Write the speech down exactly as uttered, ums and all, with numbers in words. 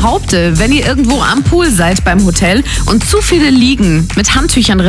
behaupte, wenn ihr irgendwo am Pool seid beim Hotel und zu viele Liegen mit Handtüchern